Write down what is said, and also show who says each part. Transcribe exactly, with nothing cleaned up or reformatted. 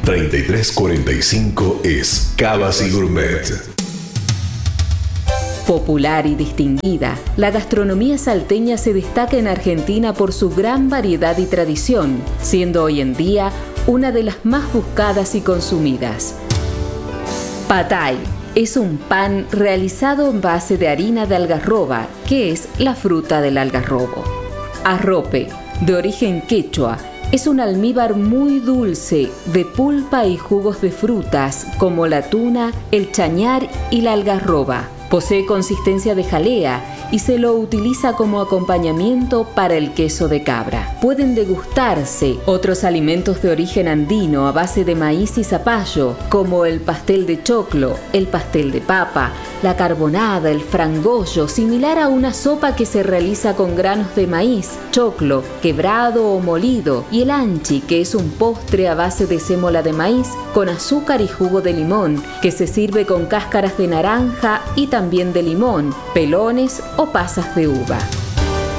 Speaker 1: treinta y tres cuarenta y cinco es Cavas y Gourmet.
Speaker 2: Popular y distinguida, la gastronomía salteña se destaca en Argentina por su gran variedad y tradición, siendo hoy en día una de las más buscadas y consumidas. Patay es un pan realizado en base de harina de algarroba, que es la fruta del algarrobo. Arrope, de origen quechua, es un almíbar muy dulce de pulpa y jugos de frutas como la tuna, el chañar y la algarroba. Posee consistencia de jalea y se lo utiliza como acompañamiento para el queso de cabra. Pueden degustarse otros alimentos de origen andino a base de maíz y zapallo, como el pastel de choclo, el pastel de papa, la carbonada, el frangollo, similar a una sopa que se realiza con granos de maíz, choclo, quebrado o molido, y el anchi, que es un postre a base de sémola de maíz con azúcar y jugo de limón, que se sirve con cáscaras de naranja y también de limón, pelones o pasas de uva.